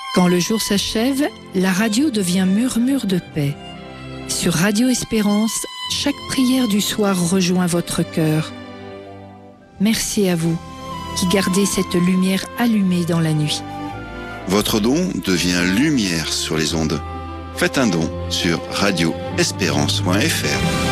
Quand le jour s'achève, la radio devient murmure de paix. Sur Radio Espérance, chaque prière du soir rejoint votre cœur. Merci à vous qui gardez cette lumière allumée dans la nuit. Votre don devient lumière sur les ondes. Faites un don sur radioespérance.fr.